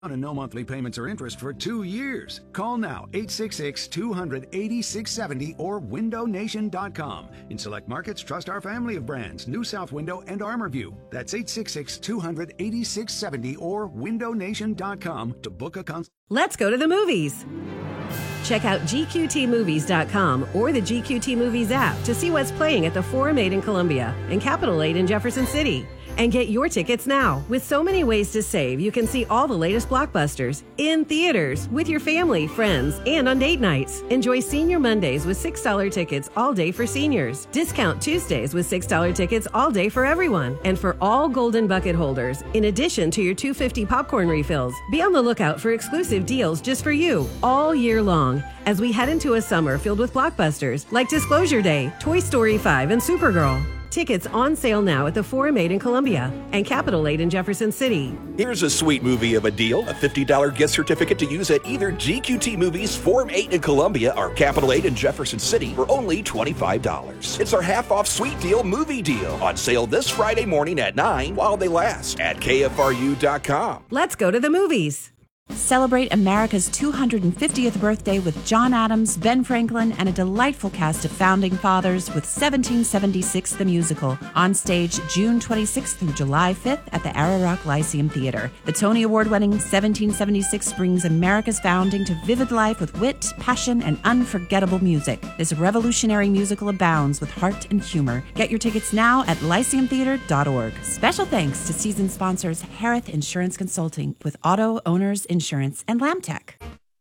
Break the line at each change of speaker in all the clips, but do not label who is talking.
and no monthly payments or interest for 2 years. Call now, 866-200-8670 or windownation.com. In select markets, trust our family of brands, New South Window and ArmorView. That's 866-200-8670 or windownation.com to book a consult.
Let's go to the movies. Check out GQTmovies.com or the GQT Movies app to see what's playing at the Forum 8 in Columbia and Capitol 8 in Jefferson City. And get your tickets now. With so many ways to save, you can see all the latest blockbusters in theaters with your family, friends, and on date nights. Enjoy Senior Mondays with $6 tickets all day for seniors. Discount Tuesdays with $6 tickets all day for everyone. And for all Golden Bucket holders, in addition to your $2.50 popcorn refills, be on the lookout for exclusive deals just for you all year long as we head into a summer filled with blockbusters like Disclosure Day, Toy Story 5, and Supergirl. Tickets on sale now at the Forum 8 in Columbia and Capitol 8 in Jefferson City.
Here's a sweet movie of a deal. A $50 gift certificate to use at either GQT Movies, Forum 8 in Columbia, or Capitol 8 in Jefferson City for only $25. It's our half-off sweet deal movie deal. On sale this Friday morning at 9 while they last at KFRU.com.
Let's go to the movies.
Celebrate America's 250th birthday with John Adams, Ben Franklin, and a delightful cast of founding fathers with 1776 the Musical, on stage June 26th through July 5th at the Ararock Lyceum Theater. The Tony Award-winning 1776 brings America's founding to vivid life with wit, passion, and unforgettable music. This revolutionary musical abounds with heart and humor. Get your tickets now at lyceumtheater.org. Special thanks to season sponsors Harith Insurance Consulting with Auto Owners Insurance and Lamtech.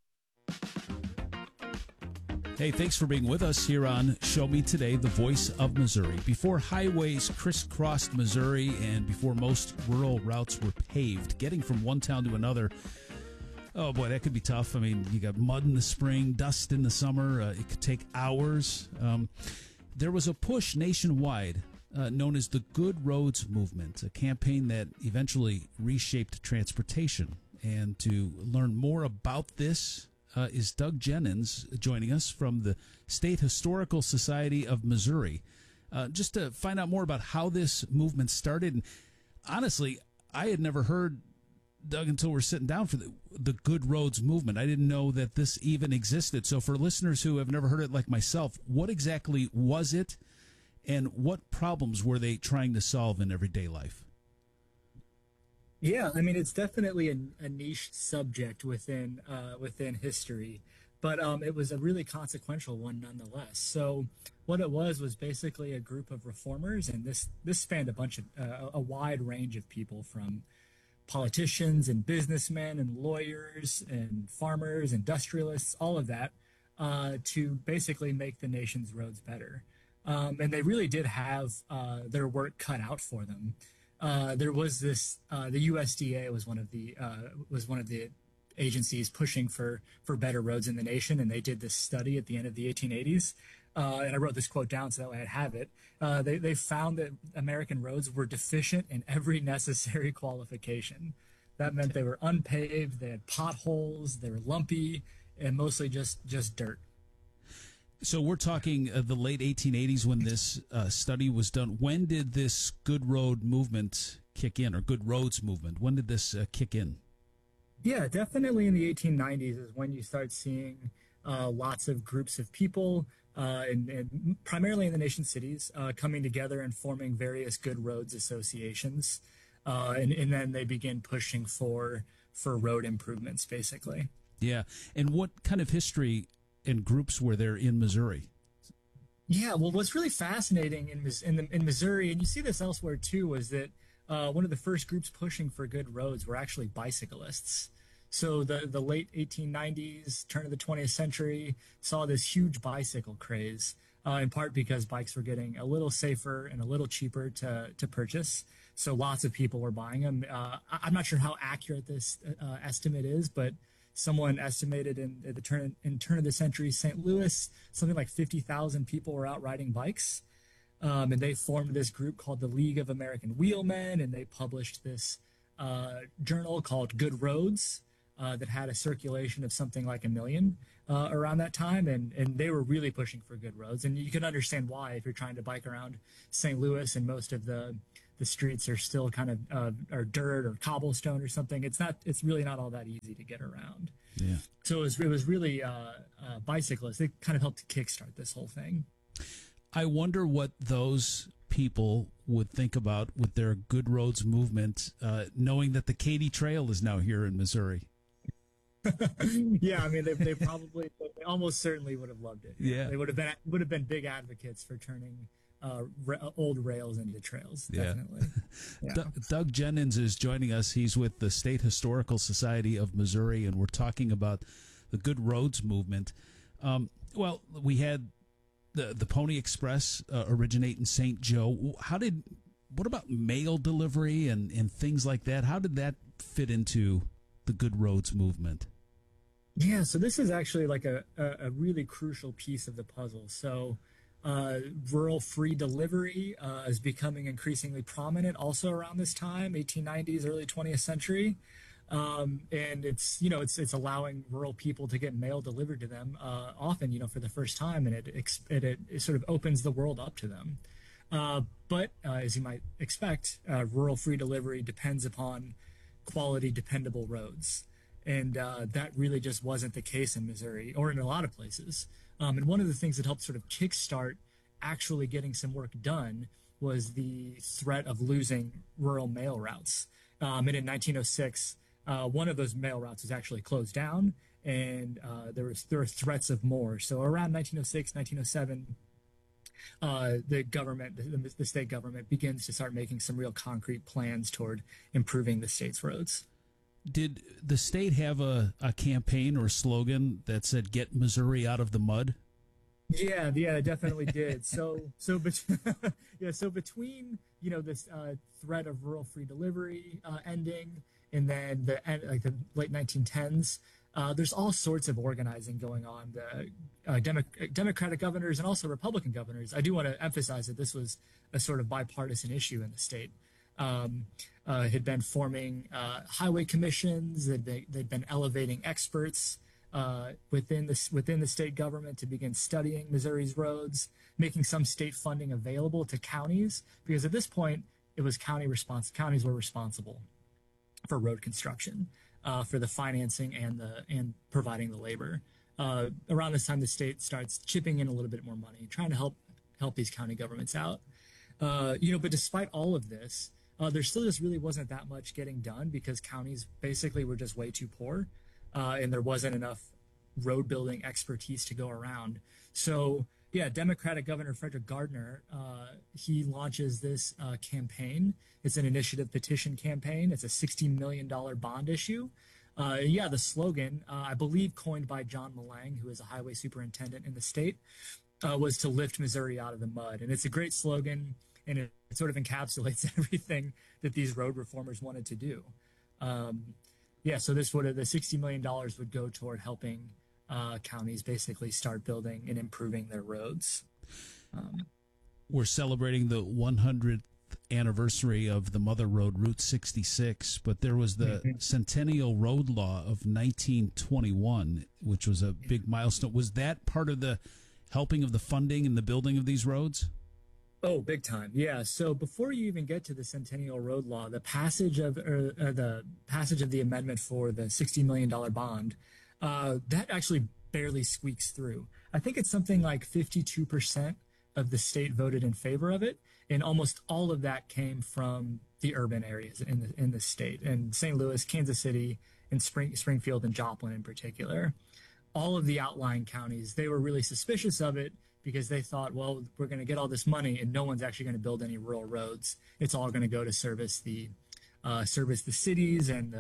Hey, thanks for being with us here on Show Me Today, the voice of Missouri. Before highways crisscrossed Missouri and before most rural routes were paved, getting from one town to another, oh boy, that could be tough. I mean, you got mud in the spring, dust in the summer. It could take hours. There was a push nationwide known as the Good Roads Movement, a campaign that eventually reshaped transportation. And to learn more about this is Doug Jennings joining us from the State Historical Society of Missouri, just to find out more about how this movement started. And honestly, I had never heard, Doug, until we're sitting down for the Good Roads Movement. I didn't know that this even existed. So for listeners who have never heard it like myself, what exactly was it, and what problems were they trying to solve in everyday life?
Yeah, I mean, it's definitely a niche subject within history, but it was a really consequential one nonetheless. So what it was basically a group of reformers, and this spanned a wide range of people, from politicians and businessmen and lawyers and farmers, industrialists, all of that, to basically make the nation's roads better. And they really did have their work cut out for them. There was this, the USDA was one of the agencies pushing for better roads in the nation, and they did this study at the end of the 1880s. And I wrote this quote down so that way I'd have it. They found that American roads were deficient in every necessary qualification. That meant they were unpaved, they had potholes, they were lumpy, and mostly just dirt.
So we're talking the late 1880s when this study was done. When did this Good Road movement kick in, or Good Roads movement? When did this kick in?
Yeah, definitely in the 1890s is when you start seeing lots of groups of people, and primarily in the nation's cities, coming together and forming various good roads associations. And then they begin pushing for road improvements, basically.
Yeah. And what kind of history and groups were there in Missouri?
Yeah, well, what's really fascinating in Missouri, and you see this elsewhere too, was that one of the first groups pushing for good roads were actually bicyclists. So the late 1890s, turn of the 20th century, saw this huge bicycle craze, in part because bikes were getting a little safer and a little cheaper to purchase. So lots of people were buying them. I'm not sure how accurate this estimate is, but someone estimated in turn of the century, St. Louis, something like 50,000 people were out riding bikes. And they formed this group called the League of American Wheelmen, and they published this journal called Good Roads that had a circulation of something like 1 million around that time. And they were really pushing for good roads. And you can understand why if you're trying to bike around St. Louis and most of the the streets are still kind of are dirt or cobblestone or something. It's really not all that easy to get around.
Yeah.
So it was really bicyclists. They kind of helped to kickstart this whole thing.
I wonder what those people would think about with their Good Roads movement, knowing that the Katy Trail is now here in Missouri.
Yeah, I mean, they almost certainly would have loved it.
Yeah,
they would have been big advocates for turning old rails into trails. Definitely. Yeah.
Doug Jennings is joining us. He's with the State Historical Society of Missouri, and we're talking about the Good Roads movement. Well, we had the Pony Express originate in St. Joe. What about mail delivery and things like that? How did that fit into the Good Roads movement?
Yeah, so this is actually like a really crucial piece of the puzzle. So rural free delivery is becoming increasingly prominent also around this time, 1890s, early 20th century. And it's allowing rural people to get mail delivered to them often, for the first time, and it sort of opens the world up to them. But as you might expect, rural free delivery depends upon quality, dependable roads. And that really just wasn't the case in Missouri or in a lot of places. And one of the things that helped sort of kickstart actually getting some work done was the threat of losing rural mail routes. And in 1906, one of those mail routes was actually closed down, and there were threats of more. So around 1906, 1907, the state government begins to start making some real concrete plans toward improving the state's roads.
Did the state have a campaign or a slogan that said "Get Missouri out of the mud"?
Yeah, it definitely did. So between this threat of rural free delivery ending and then the late 1910s, there's all sorts of organizing going on. The Democratic governors and also Republican governors. I do want to emphasize that this was a sort of bipartisan issue in the state. Had been forming highway commissions. They'd been elevating experts within the state government to begin studying Missouri's roads, making some state funding available to counties, because at this point it was counties were responsible for road construction, for the financing and providing the labor. Around this time, the state starts chipping in a little bit more money, trying to help these county governments out. But despite all of this, there still just really wasn't that much getting done because counties basically were just way too poor, and there wasn't enough road building expertise to go around. So Democratic Governor Frederick Gardner, he launches this campaign. It's an initiative petition campaign. It's a $60 million bond issue. The slogan, I believe coined by John Malang, who is a highway superintendent in the state, was to lift Missouri out of the mud. And it's a great slogan, and it sort of encapsulates everything that these road reformers wanted to do. So the $60 million would go toward helping counties basically start building and improving their roads.
We're celebrating the 100th anniversary of the Mother Road, Route 66, but there was the Centennial Road Law of 1921, which was a big milestone. Was that part of the helping of the funding and the building of these roads?
Oh, big time. Yeah. So before you even get to the Centennial Road Law, the passage of the amendment for the $60 million bond, that actually barely squeaks through. I think it's something like 52% of the state voted in favor of it, and almost all of that came from the urban areas in the state, and St. Louis, Kansas City, and Springfield and Joplin in particular. All of the outlying counties, they were really suspicious of it because they thought, well, we're going to get all this money and no one's actually going to build any rural roads. It's all going to go to service the cities and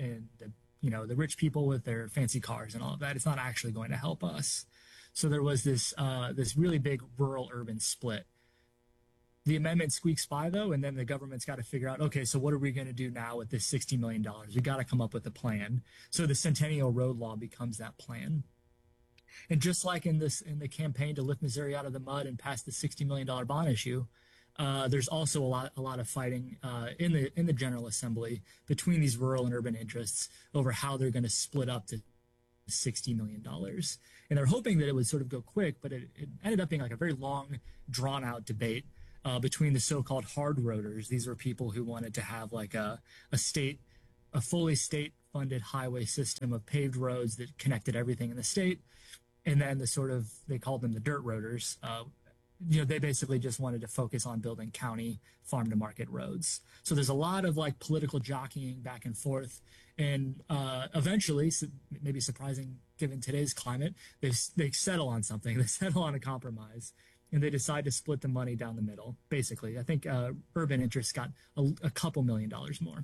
the rich people with their fancy cars and all of that. It's not actually going to help us. So there was this really big rural-urban split. The amendment squeaks by, though, and then the government's got to figure out, okay, so what are we going to do now with this $60 million? We got to come up with a plan. So the Centennial Road Law becomes that plan. And just like in the campaign to lift Missouri out of the mud and pass the $60 million bond issue, there's also a lot of fighting in the General Assembly between these rural and urban interests over how they're going to split up the $60 million. And they're hoping that it would sort of go quick, but it ended up being like a very long, drawn-out debate. between the so-called hard roaders. These were people who wanted to have like a fully state-funded highway system of paved roads that connected everything in the state. And then they called them the dirt roaders. They basically just wanted to focus on building county farm-to-market roads. So there's a lot of like political jockeying back and forth. And eventually, maybe surprising given today's climate, they settle on something. They settle on a compromise. And they decide to split the money down the middle, basically. I think urban interests got a couple $1 million more.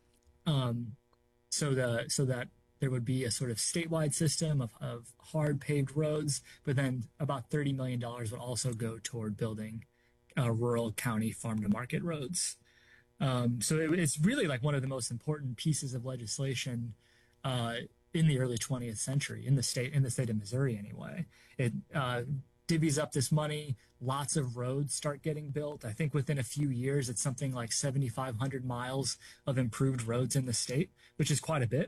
So that there would be a sort of statewide system of hard paved roads, but then about $30 million would also go toward building rural county farm-to-market roads. So it's really like one of the most important pieces of legislation in the early 20th century in the state of Missouri anyway. It divvies up this money. Lots of roads start getting built. I think within a few years, it's something like 7,500 miles of improved roads in the state, which is quite a bit.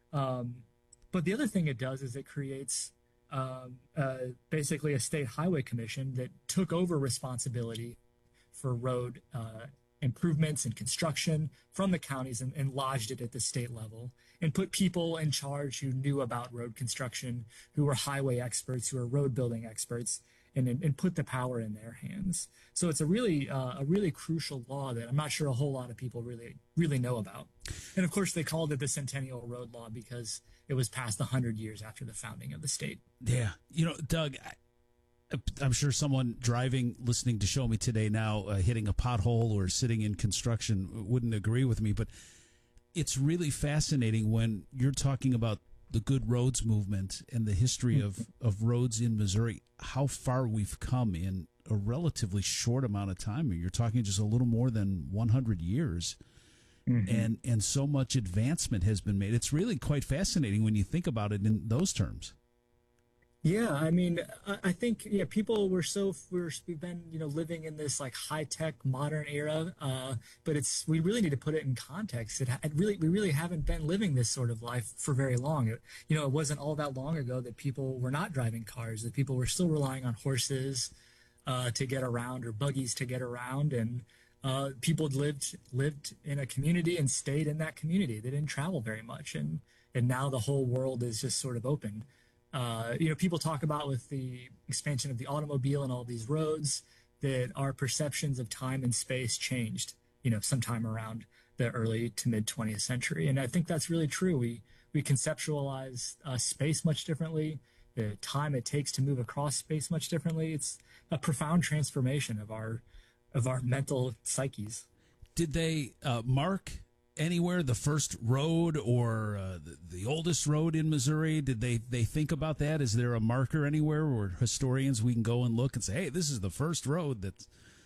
But the other thing it does is it creates basically a state highway commission that took over responsibility for road improvements and construction from the counties and lodged it at the state level and put people in charge who knew about road construction, who were highway experts, who were road building experts, and put the power in their hands. So it's a really crucial law that I'm not sure a whole lot of people really know about. And of course, they called it the Centennial Road Law because it was passed 100 years after the founding of the state.
Yeah. Doug, I'm sure someone driving, listening to Show Me Today now, hitting a pothole or sitting in construction wouldn't agree with me, but it's really fascinating when you're talking about the Good Roads movement and the history of roads in Missouri, how far we've come in a relatively short amount of time. You're talking just a little more than 100 years. Mm-hmm. And so much advancement has been made. It's really quite fascinating when you think about it in those terms.
Yeah, I mean, I think people we've been living in this like high tech modern era, but we really need to put it in context. We really haven't been living this sort of life for very long. It wasn't all that long ago that people were not driving cars, that people were still relying on horses to get around or buggies to get around, and people lived in a community and stayed in that community. They didn't travel very much, and now the whole world is just sort of open. People talk about with the expansion of the automobile and all these roads that our perceptions of time and space changed, sometime around the early to mid 20th century. And I think that's really true. We conceptualize space much differently, the time it takes to move across space much differently. It's a profound transformation of our mental psyches.
Did they mark anywhere the first road or the oldest road in Missouri? Did they think about that? Is there a marker anywhere where historians we can go and look and say, hey, this is the first road that's...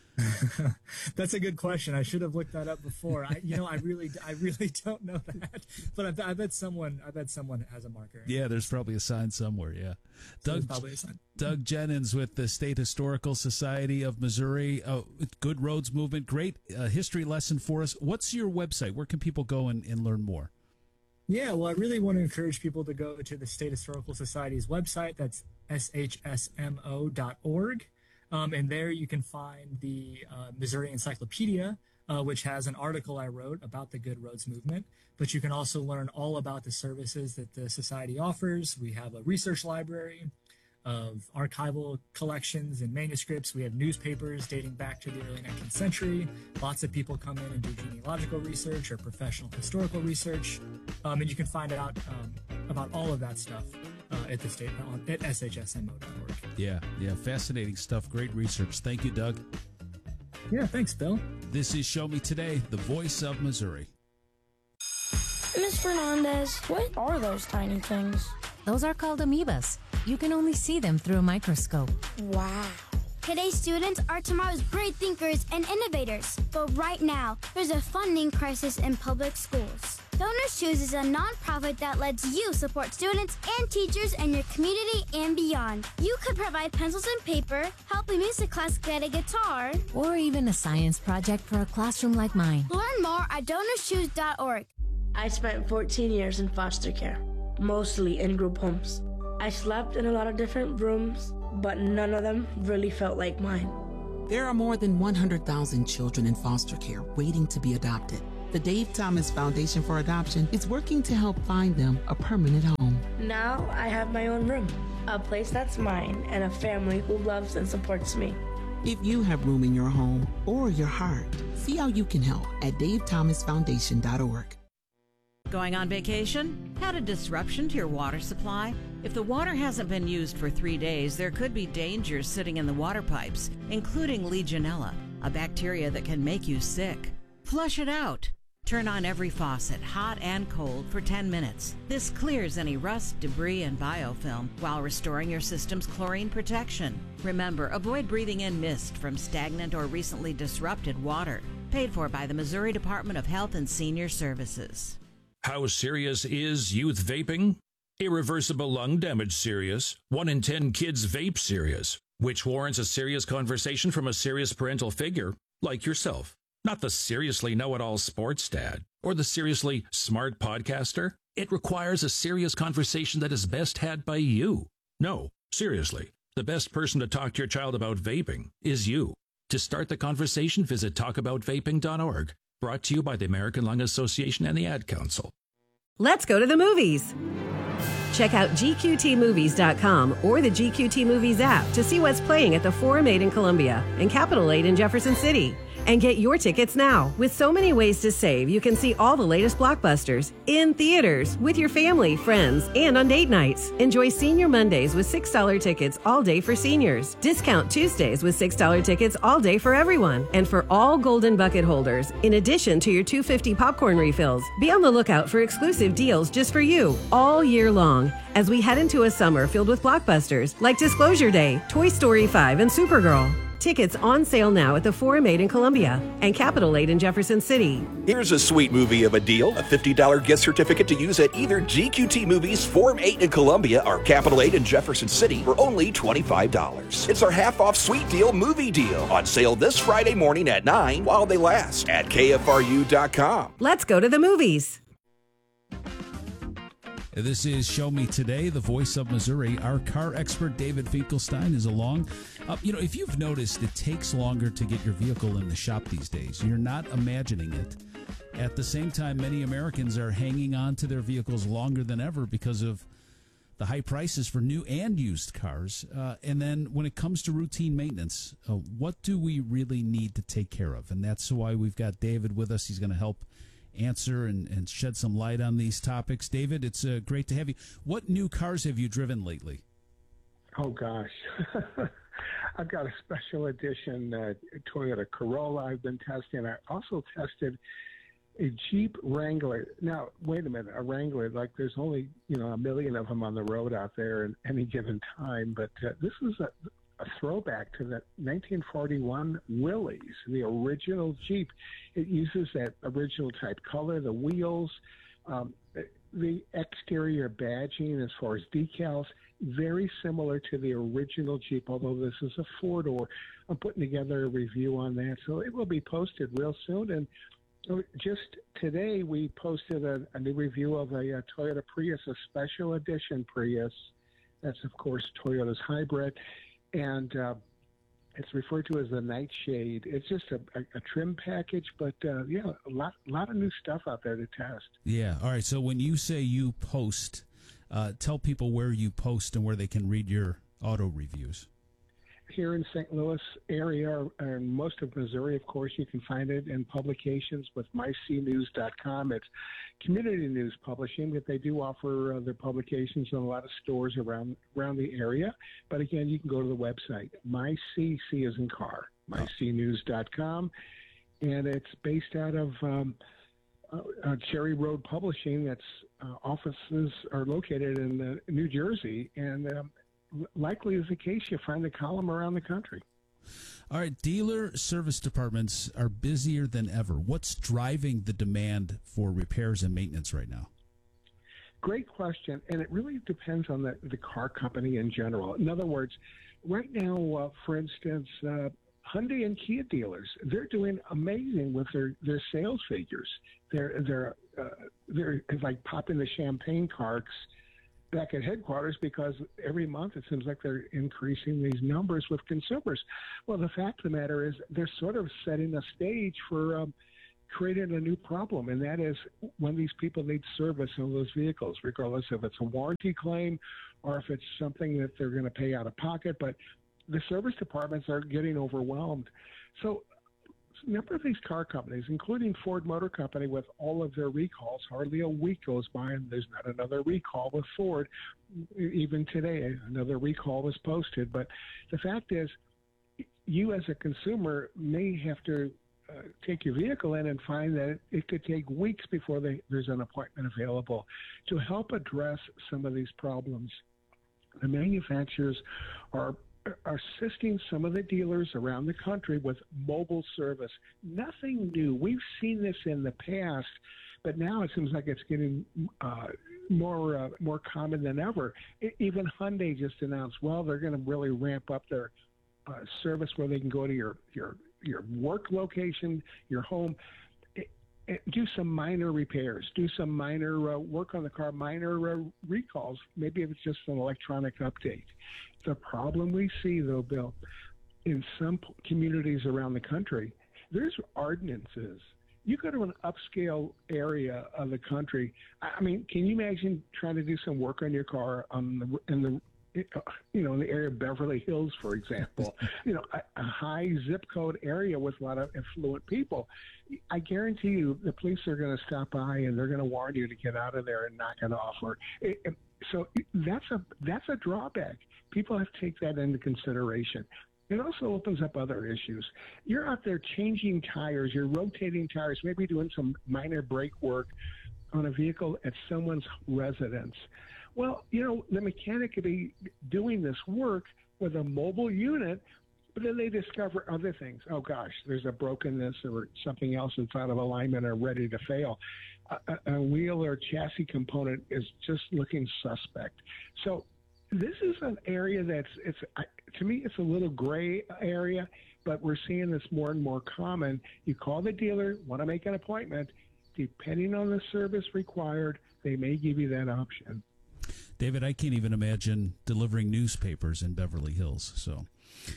That's a good question. I should have looked that up before. I really don't know that, but I bet someone has a marker.
Yeah, there's probably a sign somewhere. Yeah,
probably a sign.
Doug Jennings with the State Historical Society of Missouri. Good Roads Movement. Great history lesson for us. What's your website? Where can people go and learn more?
Yeah, well, I really want to encourage people to go to the State Historical Society's website. That's shsmo.org. And there you can find the Missouri Encyclopedia, which has an article I wrote about the Good Roads movement. But you can also learn all about the services that the society offers. We have a research library of archival collections and manuscripts. We have newspapers dating back to the early 19th century. Lots of people come in and do genealogical research or professional historical research. And you can find out about all of that stuff at the state at shsmo.org.
Yeah, fascinating stuff. Great research. Thank you, Doug.
Yeah, thanks, Bill.
This is Show Me Today, the voice of Missouri.
Ms. Fernandez, what are those tiny things?
Those are called amoebas. You can only see them through a microscope.
Wow.
Today's students are tomorrow's great thinkers and innovators. But right now, there's a funding crisis in public schools. Donors Choose is a nonprofit that lets you support students and teachers in your community and beyond. You could provide pencils and paper, help a music class get a guitar,
or even a science project for a classroom like mine.
Learn more at DonorsChoose.org.
I spent 14 years in foster care, mostly in group homes. I slept in a lot of different rooms, but none of them really felt like mine.
There are more than 100,000 children in foster care waiting to be adopted. The Dave Thomas Foundation for Adoption is working to help find them a permanent home.
Now I have my own room, a place that's mine, and a family who loves and supports me.
If you have room in your home or your heart, see how you can help at davethomasfoundation.org.
Going on vacation? Had a disruption to your water supply? If the water hasn't been used for 3 days, there could be dangers sitting in the water pipes, including Legionella, a bacteria that can make you sick. Flush it out. Turn on every faucet, hot and cold, for 10 minutes. This clears any rust, debris, and biofilm while restoring your system's chlorine protection. Remember, avoid breathing in mist from stagnant or recently disrupted water. Paid for by the Missouri Department of Health and Senior Services.
How serious is youth vaping? Irreversible lung damage serious. 1 in 10 kids vape serious, which warrants a serious conversation from a serious parental figure like yourself. Not the seriously know-it-all sports dad or the seriously smart podcaster. It requires a serious conversation that is best had by you. No, seriously, the best person to talk to your child about vaping is you. To start the conversation, visit talkaboutvaping.org. Brought to you by the American Lung Association and the Ad Council.
Let's go to the movies. Check out GQTmovies.com or the GQT Movies app to see what's playing at the Forum 8 in Columbia and Capitol 8 in Jefferson City. And get your tickets now. With so many ways to save, you can see all the latest blockbusters in theaters with your family, friends, and on date nights. Enjoy Senior Mondays with $6 tickets all day for seniors. Discount Tuesdays with $6 tickets all day for everyone. And for all Golden Bucket holders, in addition to your $2.50 popcorn refills, be on the lookout for exclusive deals just for you all year long as we head into a summer filled with blockbusters like Disclosure Day, Toy Story 5, and Supergirl. Tickets on sale now at the Forum 8 in Columbia and Capitol 8 in Jefferson City.
Here's a sweet movie of a deal. A $50 gift certificate to use at either GQT Movies, Forum 8 in Columbia, or Capitol 8 in Jefferson City for only $25. It's our half-off sweet deal movie deal. On sale this Friday morning at 9 while they last at KFRU.com.
Let's go to the movies.
This is Show Me Today, the voice of Missouri. Our car expert, David Finkelstein, is along. If you've noticed, it takes longer to get your vehicle in the shop these days. You're not imagining it. At the same time, many Americans are hanging on to their vehicles longer than ever because of the high prices for new and used cars. And then when it comes to routine maintenance, what do we really need to take care of? And that's why we've got David with us. He's going to help answer and shed some light on these topics. David, it's great to have you. What new cars have you driven lately?
Oh, gosh. I've got a special edition Toyota Corolla I've been testing. I also tested a Jeep Wrangler. Now, wait a minute, a Wrangler, like there's only, a million of them on the road out there at any given time. But this is a throwback to that 1941 Willys, the original Jeep. It uses that original type color, the wheels, the exterior badging as far as decals, very similar to the original Jeep, although this is a four-door. I'm putting together a review on that, so it will be posted real soon. And just today, we posted a new review of a Toyota Prius, a special edition Prius. That's, of course, Toyota's hybrid. And it's referred to as the Nightshade. It's just a trim package, but a lot of new stuff out there to test.
Yeah. All right. So when you say you post, tell people where you post and where they can read your auto reviews.
Here in St. Louis area and most of Missouri, of course, you can find it in publications with mycnews.com. It's community news publishing, but they do offer their publications in a lot of stores around the area. But again, you can go to the website, myc, C as in car, mycnews.com. And it's based out of Cherry Road Publishing. That's offices are located in New Jersey. And likely is the case, you find the column around the country.
All right, dealer service departments are busier than ever. What's driving the demand for repairs and maintenance right now?
Great question, and it really depends on the car company in general. In other words, right now, for instance, Hyundai and Kia dealers, they're doing amazing with their sales figures. They're like popping the champagne corks back at headquarters because every month it seems like they're increasing these numbers with consumers. Well, the fact of the matter is they're sort of setting a stage for creating a new problem, and that is when these people need service on those vehicles, regardless if it's a warranty claim or if it's something that they're going to pay out of pocket. But the service departments are getting overwhelmed. So a number of these car companies, including Ford Motor Company with all of their recalls, hardly a week goes by and there's not another recall with Ford. Even today, another recall was posted. But the fact is, you as a consumer may have to take your vehicle in and find that it could take weeks before there's an appointment available. To help address some of these problems, the manufacturers are assisting some of the dealers around the country with mobile service. Nothing new. We've seen this in the past, but now it seems like it's getting more common than ever. Even Hyundai just announced, well, they're going to really ramp up their service where they can go to your work location, your home, do some minor repairs, do some minor work on the car, minor recalls. Maybe if it's just an electronic update. The problem we see, though, Bill, in some communities around the country, there's ordinances. You go to an upscale area of the country. I mean, can you imagine trying to do some work on your car in the area of Beverly Hills, for example, a high zip code area with a lot of affluent people? I guarantee you the police are going to stop by and they're going to warn you to get out of there and knock it off. So that's a drawback. People have to take that into consideration. It also opens up other issues. You're out there changing tires, you're rotating tires, maybe doing some minor brake work on a vehicle at someone's residence. Well, the mechanic could be doing this work with a mobile unit, but then they discover other things. Oh, gosh, there's a brokenness or something else that's out of alignment or ready to fail. A wheel or chassis component is just looking suspect. So this is an area to me, it's a little gray area, but we're seeing this more and more common. You call the dealer, want to make an appointment. Depending on the service required, they may give you that option.
David, I can't even imagine delivering newspapers in Beverly Hills. So,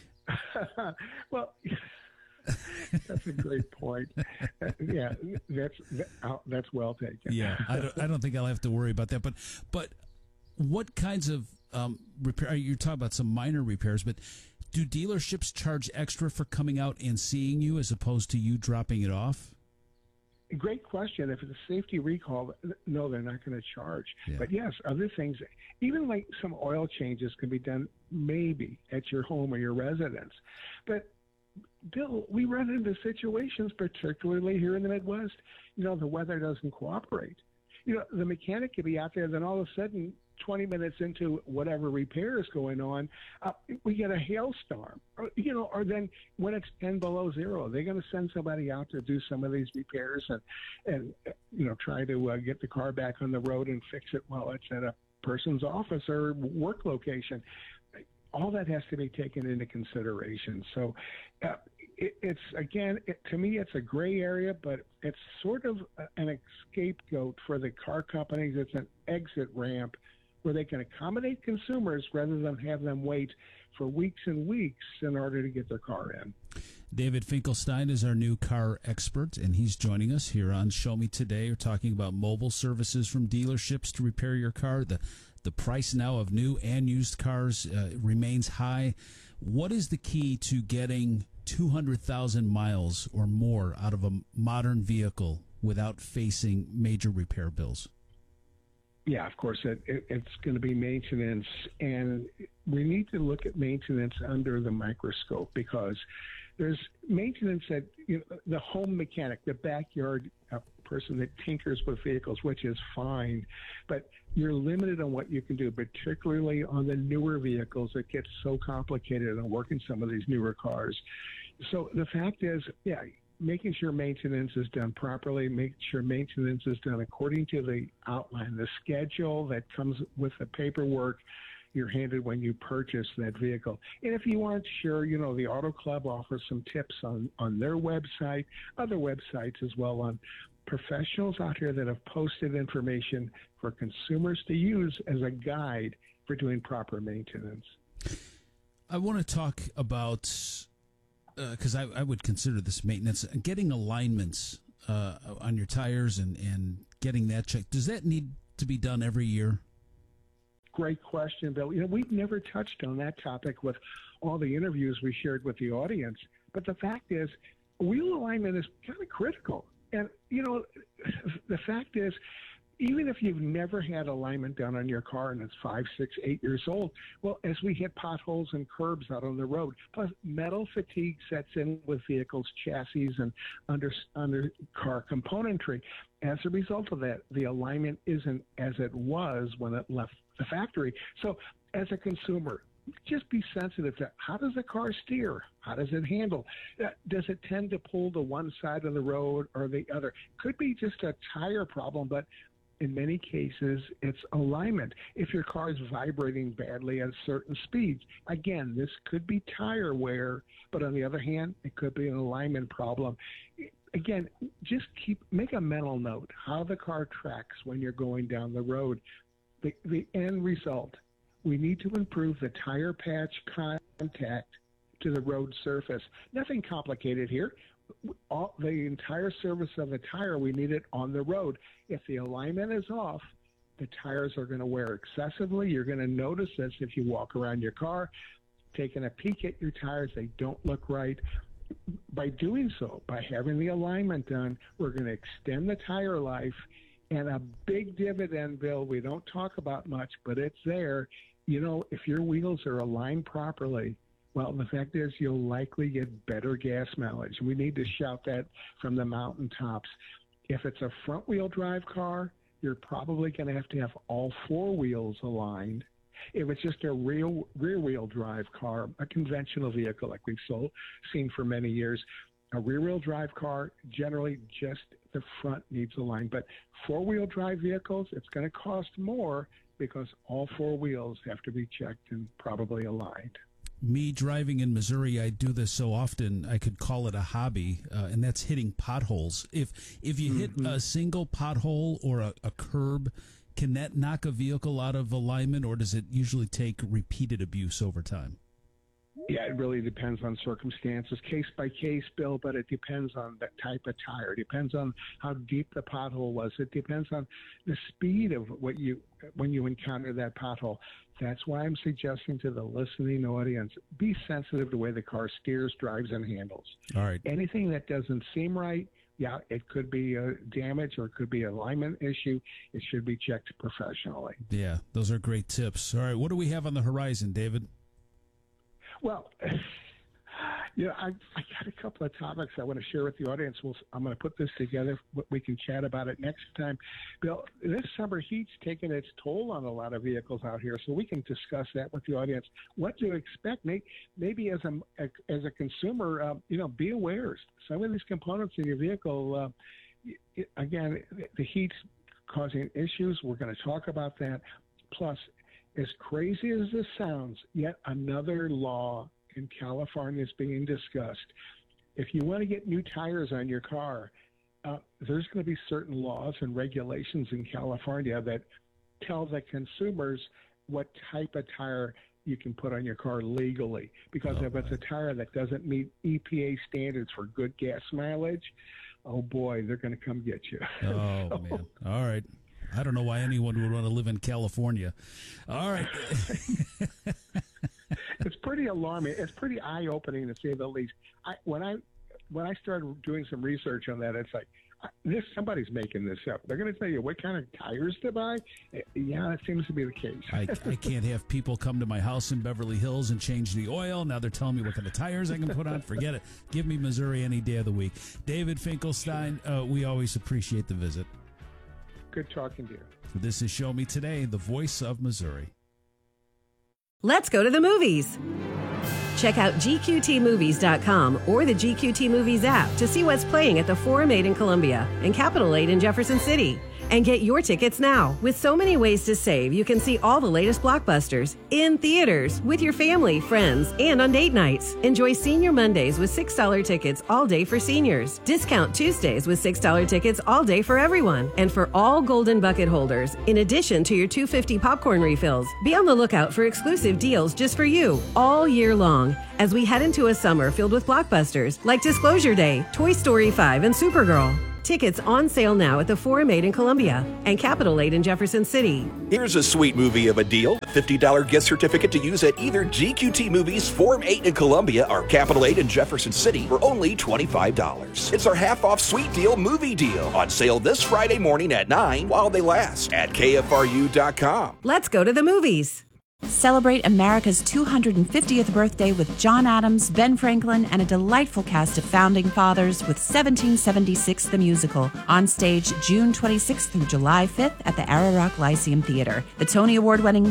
well, that's a great point. Yeah, that's well taken.
Yeah, I don't think I'll have to worry about that. But what kinds of repair? You're talking about some minor repairs, but do dealerships charge extra for coming out and seeing you as opposed to you dropping it off?
Great question. If it's a safety recall, no, they're not going to charge.
Yeah.
But yes, other things, even like some oil changes can be done maybe at your home or your residence. But Bill, we run into situations, particularly here in the Midwest, the weather doesn't cooperate. The mechanic could be out there, then all of a sudden, 20 minutes into whatever repair is going on, we get a hailstorm. Or then when it's 10 below zero, they're going to send somebody out to do some of these repairs and try to get the car back on the road and fix it while it's at a person's office or work location. All that has to be taken into consideration. So to me, it's a gray area, but it's sort of an scapegoat for the car companies. It's an exit ramp where they can accommodate consumers rather than have them wait for weeks and weeks in order to get their car in.
David Finkelstein is our new car expert, and he's joining us here on Show Me Today. We're talking about mobile services from dealerships to repair your car. The price now of new and used cars remains high. What is the key to getting 200,000 miles or more out of a modern vehicle without facing major repair bills?
Yeah, of course, it's going to be maintenance, and we need to look at maintenance under the microscope because there's maintenance at the home mechanic, the backyard person that tinkers with vehicles, which is fine, but you're limited on what you can do, particularly on the newer vehicles. It gets so complicated on working some of these newer cars. So the fact is, making sure maintenance is done properly, making sure maintenance is done according to the outline, the schedule that comes with the paperwork you're handed when you purchase that vehicle. And if you aren't sure, the Auto Club offers some tips on their website, other websites as well on professionals out here that have posted information for consumers to use as a guide for doing proper maintenance.
I want to talk about, because I would consider this maintenance, getting alignments on your tires and getting that checked. Does that need to be done every year?
Great question, Bill. We've never touched on that topic with all the interviews we shared with the audience. But the fact is, wheel alignment is kind of critical. And, the fact is, even if you've never had alignment done on your car and it's 5, 6, 8 years old, well, as we hit potholes and curbs out on the road, plus metal fatigue sets in with vehicles, chassis, and under car componentry. As a result of that, the alignment isn't as it was when it left the factory. So as a consumer, just be sensitive to how does the car steer? How does it handle? Does it tend to pull to one side of the road or the other? Could be just a tire problem, but in many cases, it's alignment. If your car is vibrating badly at certain speeds, again, this could be tire wear, but on the other hand, it could be an alignment problem. Again, just make a mental note how the car tracks when you're going down the road. The end result, we need to improve the tire patch contact to the road surface. Nothing complicated here. The entire surface of the tire, we need it on the road. If the alignment is off, the tires are going to wear excessively. You're going to notice this if you walk around your car, taking a peek at your tires, they don't look right. By doing so, by having the alignment done, we're going to extend the tire life. And a big dividend, Bill, we don't talk about much, but it's there. If your wheels are aligned properly, well, the fact is you'll likely get better gas mileage. We need to shout that from the mountaintops. If it's a front-wheel drive car, you're probably going to have all four wheels aligned. If it's just a rear-wheel drive car, a conventional vehicle like we've seen for many years, a rear-wheel drive car, generally just the front needs aligned. But four-wheel drive vehicles, it's going to cost more because all four wheels have to be checked and probably aligned.
Me driving in Missouri, I do this so often, I could call it a hobby, and that's hitting potholes. If you hit a single pothole or a curb, can that knock a vehicle out of alignment, or does it usually take repeated abuse over time?
Yeah, it really depends on circumstances, case by case, Bill, but it depends on the type of tire. It depends on how deep the pothole was. It depends on the speed of when you encounter that pothole. That's why I'm suggesting to the listening audience, be sensitive to the way the car steers, drives, and handles.
All right.
Anything that doesn't seem right, yeah, it could be a damage or it could be an alignment issue. It should be checked professionally.
Yeah, those are great tips. All right, what do we have on the horizon, David?
Well, I got a couple of topics I want to share with the audience. I'm going to put this together. We can chat about it next time. Bill, this summer heat's taken its toll on a lot of vehicles out here, so we can discuss that with the audience. What to expect? Maybe as a consumer, be aware. Some of these components in your vehicle, again, the heat's causing issues. We're going to talk about that. Plus, as crazy as this sounds, yet another law in California is being discussed. If you want to get new tires on your car, there's going to be certain laws and regulations in California that tell the consumers what type of tire you can put on your car legally. Because if it's a tire that doesn't meet EPA standards for good gas mileage, oh boy, they're going to come get you.
Oh, man. All right. I don't know why anyone would want to live in California. All right.
It's pretty alarming. It's pretty eye-opening, to say the least. When I started doing some research on that, it's like, somebody's making this up. They're going to tell you what kind of tires to buy. Yeah, that seems to be the case.
I can't have people come to my house in Beverly Hills and change the oil. Now they're telling me what kind of tires I can put on. Forget it. Give me Missouri any day of the week. David Finkelstein, we always appreciate the visit.
Good talking to you.
This is Show Me Today, the voice of Missouri.
Let's go to the movies. Check out GQTmovies.com or the GQT Movies app to see what's playing at the Forum 8 in Columbia and Capitol 8 in Jefferson City. And get your tickets now. With so many ways to save, you can see all the latest blockbusters in theaters with your family, friends, and on date nights. Enjoy Senior Mondays with $6 tickets all day for seniors. Discount Tuesdays with $6 tickets all day for everyone. And for all Golden Bucket holders, in addition to your $2.50 popcorn refills, be on the lookout for exclusive deals just for you all year long as we head into a summer filled with blockbusters like Disclosure Day, Toy Story 5, and Supergirl. Tickets on sale now at the Forum 8 in Columbia and Capitol 8 in Jefferson City.
Here's a sweet movie of a deal. A $50 gift certificate to use at either GQT Movies, Forum 8 in Columbia, or Capitol 8 in Jefferson City for only $25. It's our half-off sweet deal movie deal. On sale this Friday morning at 9 while they last at KFRU.com.
Let's go to the movies.
Celebrate America's 250th birthday with John Adams, Ben Franklin, and a delightful cast of founding fathers with 1776 the Musical, on stage June 26th through July 5th at the Ararock Lyceum Theater. The Tony Award-winning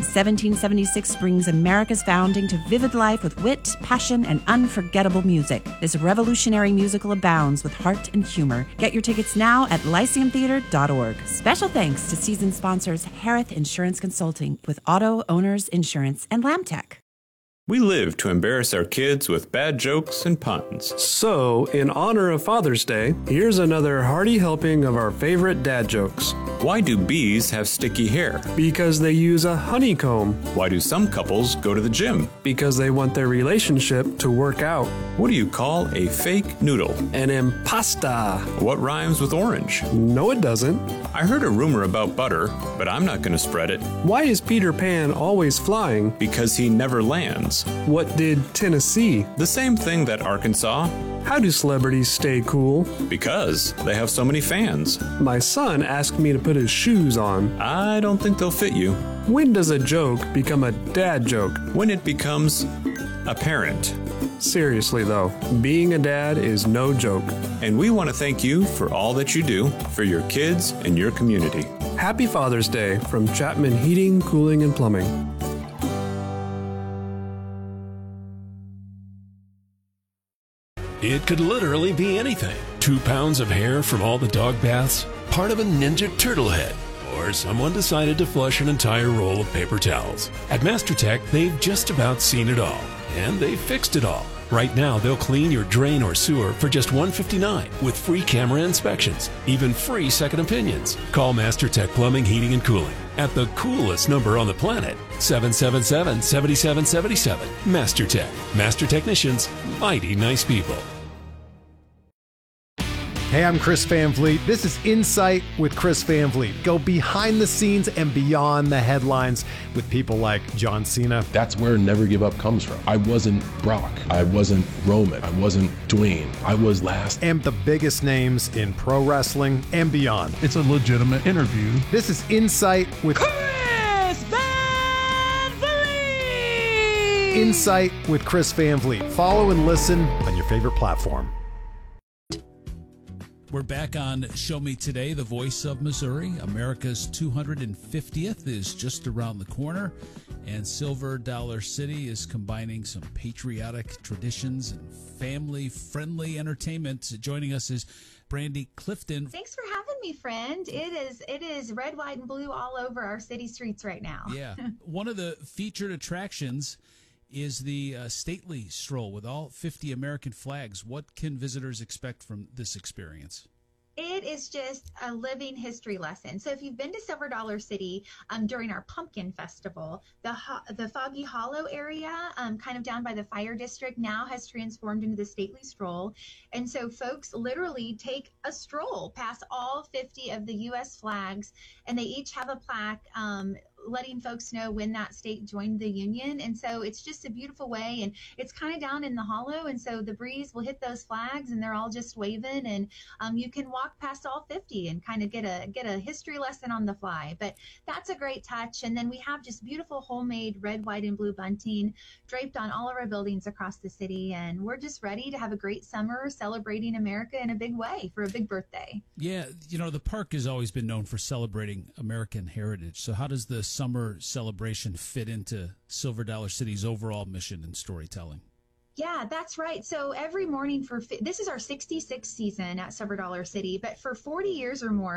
1776 brings America's founding to vivid life with wit, passion, and unforgettable music. This revolutionary musical abounds with heart and humor. Get your tickets now at lyceumtheater.org. Special thanks to season sponsors Harith Insurance Consulting with Auto Owners Insurance and LambTech.
We live to embarrass our kids with bad jokes and puns.
So, in honor of Father's Day, here's another hearty helping of our favorite dad jokes.
Why do bees have sticky hair?
Because they use a honeycomb.
Why do some couples go to the gym?
Because they want their relationship to work out.
What do you call a fake noodle?
An impasta.
What rhymes with orange?
No, it doesn't.
I heard a rumor about butter, but I'm not going to spread it.
Why is Peter Pan always flying?
Because he never lands.
What did Tennessee?
The same thing that Arkansas.
How do celebrities stay cool?
Because they have so many fans.
My son asked me to put his shoes on.
I don't think they'll fit you.
When does a joke become a dad joke?
When it becomes apparent.
Seriously though, being a dad is no joke.
And we want to thank you for all that you do for your kids and your community.
Happy Father's Day from Chapman Heating, Cooling, and Plumbing.
It could literally be anything. 2 pounds of hair from all the dog baths, part of a Ninja Turtle head, or someone decided to flush an entire roll of paper towels. At MasterTech, they've just about seen it all, and they've fixed it all. Right now, they'll clean your drain or sewer for just $159 with free camera inspections, even free second opinions. Call MasterTech Plumbing, Heating, and Cooling at the coolest number on the planet, 777-7777. MasterTech. Master technicians, mighty nice people.
Hey, I'm Chris Van Vliet. This is Insight with Chris Van Vliet. Go behind the scenes and beyond the headlines with people like John Cena.
That's where Never Give Up comes from. I wasn't Brock. I wasn't Roman. I wasn't Dwayne. I was last.
And the biggest names in pro wrestling and beyond.
It's a legitimate interview.
This is Insight with
Chris Van Vliet.
Insight with Chris Van Vliet. Follow and listen on your favorite platform.
We're back on Show Me Today, the voice of Missouri. America's 250th is just around the corner, and Silver Dollar City is combining some patriotic traditions and family-friendly entertainment. Joining us is Brandy Clifton.
Thanks for having me, friend. It is red, white, and blue all over our city streets right now.
Yeah. One of the featured attractions is the stately stroll with all 50 American flags. What can visitors expect from this experience?
It is just a living history lesson. So if you've been to Silver Dollar City during our Pumpkin Festival, the Foggy Hollow area, kind of down by the fire district, now has transformed into the stately stroll. And so folks literally take a stroll past all 50 of the U.S. flags, and they each have a plaque letting folks know when that state joined the Union. And so it's just a beautiful way, and it's kind of down in the hollow, and so the breeze will hit those flags and they're all just waving, and you can walk past all 50 and kind of get a history lesson on the fly. But that's a great touch. And then we have just beautiful homemade red, white, and blue bunting draped on all of our buildings across the city, and we're just ready to have a great summer celebrating America in a big way for a big birthday.
Yeah, the park has always been known for celebrating American heritage. So how does the summer celebration fit into Silver Dollar City's overall mission and storytelling?
Yeah, that's right. So every morning this is our 66th season at Silver Dollar City, but for 40 years or more,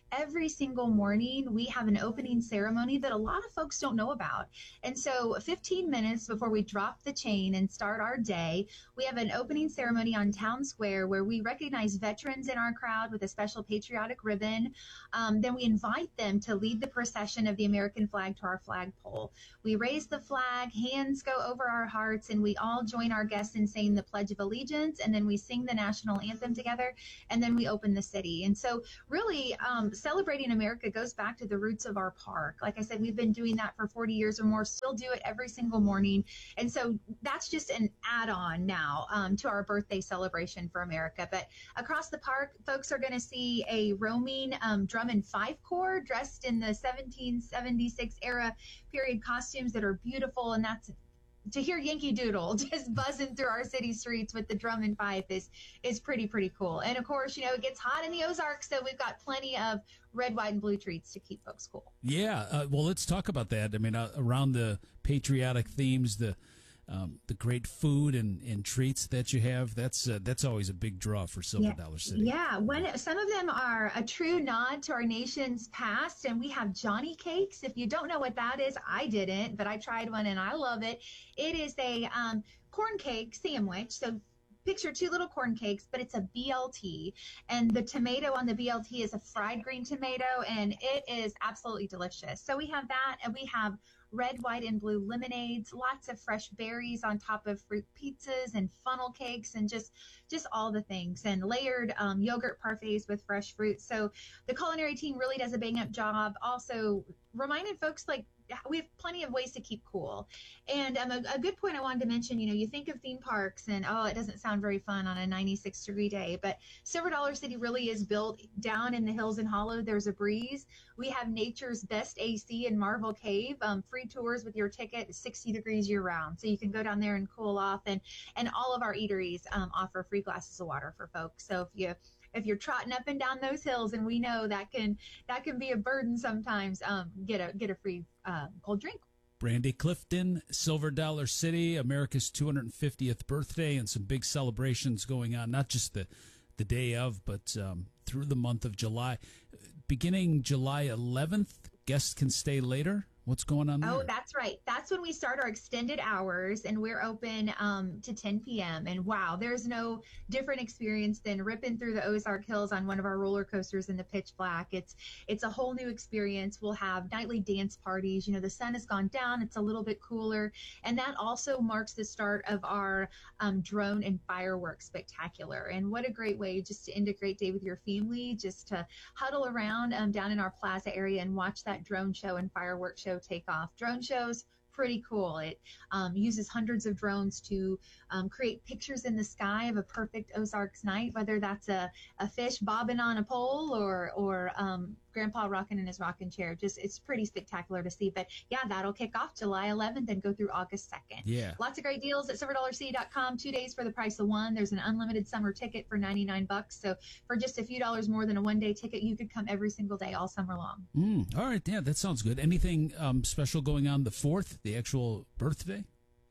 every single morning we have an opening ceremony that a lot of folks don't know about. And so 15 minutes before we drop the chain and start our day, we have an opening ceremony on Town Square where we recognize veterans in our crowd with a special patriotic ribbon. Then we invite them to lead the procession of the American flag to our flagpole. We raise the flag, hands go over our hearts, and we all join our guests in saying the Pledge of Allegiance, and then we sing the national anthem together, and then we open the city. And so really celebrating America goes back to the roots of our park. Like I said, we've been doing that for 40 years or more, still do it every single morning. And so that's just an add-on now to our birthday celebration for America. But across the park, folks are going to see a roaming drum and fife corps dressed in the 1776 era period costumes that are beautiful, and that's to hear Yankee Doodle just buzzing through our city streets with the drum and fife is pretty cool. And of course, you know, it gets hot in the Ozarks, so we've got plenty of red, white, and blue treats to keep folks cool.
Yeah, well, let's talk about that. I mean, around the patriotic themes, the great food and treats that you have, that's always a big draw for Silver Dollar City.
Yeah, some of them are a true nod to our nation's past, and we have Johnny Cakes. If you don't know what that is, I didn't, but I tried one and I love it. It is a corn cake sandwich. So picture two little corn cakes, but it's a BLT, and the tomato on the BLT is a fried green tomato, and it is absolutely delicious. So we have that, and we have red, white, and blue lemonades, lots of fresh berries on top of fruit pizzas and funnel cakes, and just all the things, and layered yogurt parfaits with fresh fruit. So the culinary team really does a bang-up job. Also reminding folks, like, we have plenty of ways to keep cool. And a good point I wanted to mention, you know, you think of theme parks and, oh, it doesn't sound very fun on a 96-degree day, but Silver Dollar City really is built down in the hills and hollow. There's a breeze. We have nature's best AC in Marvel Cave, free tours with your ticket, 60 degrees year round. So you can go down there and cool off, and all of our eateries offer free glasses of water for folks. So if you're trotting up and down those hills, and we know that can be a burden sometimes, get a free cold drink.
Brandy Clifton, Silver Dollar City, America's 250th birthday, and some big celebrations going on, not just the day of, but through the month of July. Beginning July 11th, guests can stay later. What's going on there?
Oh, that's right. That's when we start our extended hours, and we're open to 10 p.m. And wow, there's no different experience than ripping through the Ozark Hills on one of our roller coasters in the pitch black. It's a whole new experience. We'll have nightly dance parties. You know, the sun has gone down. It's a little bit cooler. And that also marks the start of our drone and fireworks spectacular. And what a great way just to end a great day with your family, just to huddle around down in our plaza area and watch that drone show and fireworks show take off. Drone shows, pretty cool. It uses hundreds of drones to create pictures in the sky of a perfect Ozarks night, whether that's a fish bobbing on a pole or Grandpa rocking in his rocking chair. It's pretty spectacular to see. But yeah, that'll kick off July 11th and go through August 2nd.
Yeah.
Lots of great deals at silverdollarcity.com. 2 days for the price of one. There's an unlimited summer ticket for $99. So for just a few dollars more than a one-day ticket, you could come every single day all summer long.
All right. Yeah, that sounds good. Anything special going on the 4th, the actual birthday?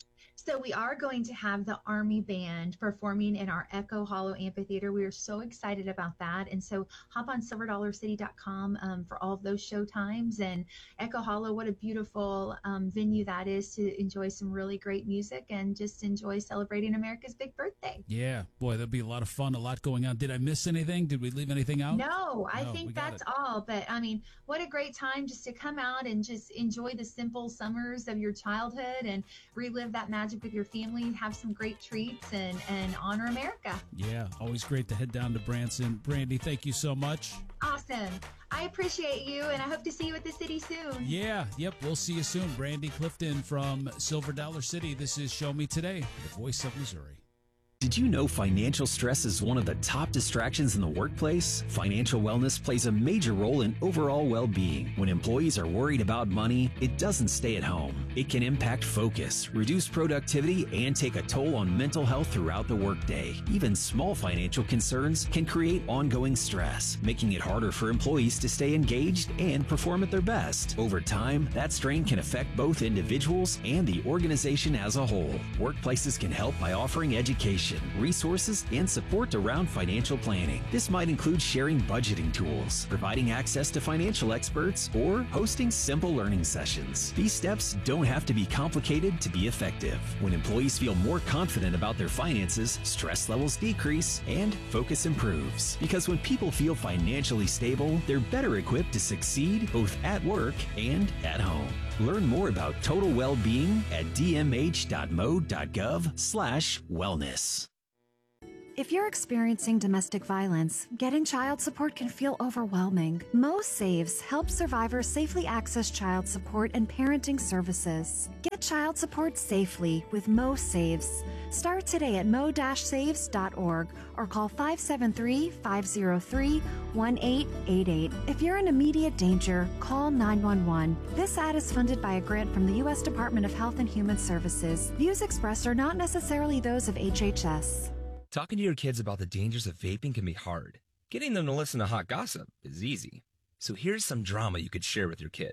So we are going to have the Army Band performing in our Echo Hollow Amphitheater. We are so excited about that. And so hop on silverdollarcity.com for all of those show times. And Echo Hollow, what a beautiful venue that is to enjoy some really great music and just enjoy celebrating America's big birthday.
Yeah, boy, that'll be a lot of fun, a lot going on. Did I miss anything? Did we leave anything out?
No, I think that's all. But I mean, what a great time just to come out and just enjoy the simple summers of your childhood and relive that magic with your family, have some great treats, and honor America.
Yeah, always great to head down to Branson. Brandy, thank you so much.
Awesome. I appreciate you, and I hope to see you at the city soon.
Yeah, yep, we'll see you soon. Brandy Clifton from Silver Dollar City. This is Show Me Today, the voice of Missouri.
Did you know financial stress is one of the top distractions in the workplace? Financial wellness plays a major role in overall well-being. When employees are worried about money, it doesn't stay at home. It can impact focus, reduce productivity, and take a toll on mental health throughout the workday. Even small financial concerns can create ongoing stress, making it harder for employees to stay engaged and perform at their best. Over time, that strain can affect both individuals and the organization as a whole. Workplaces can help by offering education, education, resources, and support around financial planning. This might include sharing budgeting tools, providing access to financial experts, or hosting simple learning sessions. These steps don't have to be complicated to be effective. When employees feel more confident about their finances, stress levels decrease and focus improves. Because when people feel financially stable, they're better equipped to succeed both at work and at home. Learn more about total well-being at dmh.mo.gov/wellness.
If you're experiencing domestic violence, getting child support can feel overwhelming. Mo Saves helps survivors safely access child support and parenting services. Get child support safely with Mo Saves. Start today at mo-saves.org or call 573-503-1888. If you're in immediate danger, call 911. This ad is funded by a grant from the U.S. Department of Health and Human Services. Views expressed are not necessarily those of HHS.
Talking to your kids about the dangers of vaping can be hard. Getting them to listen to hot gossip is easy. So here's some drama you could share with your kid.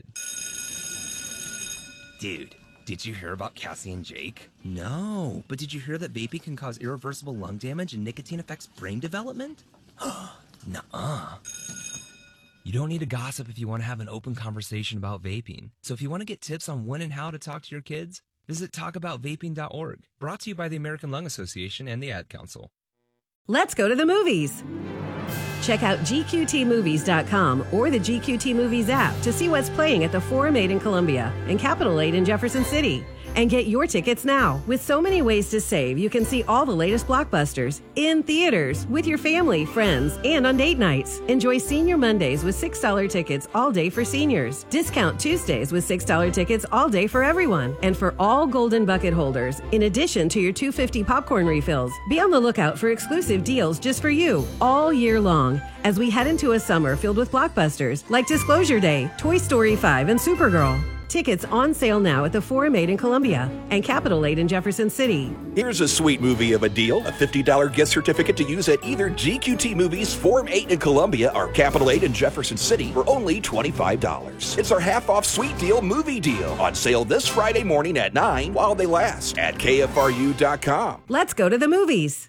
Dude, did you hear about Cassie and Jake? No, but did you hear that vaping can cause irreversible lung damage and nicotine affects brain development? Nuh-uh. You don't need to gossip if you want to have an open conversation about vaping. So if you want to get tips on when and how to talk to your kids, visit talkaboutvaping.org. Brought to you by the American Lung Association and the Ad Council.
Let's go to the movies. Check out GQTmovies.com or the GQT Movies app to see what's playing at the Forum 8 in Columbia and Capitol 8 in Jefferson City. And get your tickets now. With so many ways to save, you can see all the latest blockbusters in theaters with your family, friends, and on date nights. Enjoy Senior Mondays with $6 tickets all day for seniors. Discount Tuesdays with $6 tickets all day for everyone. And for all Golden Bucket holders, in addition to your $2.50 popcorn refills, be on the lookout for exclusive deals just for you all year long as we head into a summer filled with blockbusters like Disclosure Day, Toy Story 5, and Supergirl. Tickets on sale now at the Forum 8 in Columbia and Capitol 8 in Jefferson City.
Here's a sweet movie of a deal. A $50 gift certificate to use at either GQT Movies, Forum 8 in Columbia, or Capitol 8 in Jefferson City for only $25. It's our half-off sweet deal movie deal. On sale this Friday morning at 9 while they last at KFRU.com.
Let's go to the movies.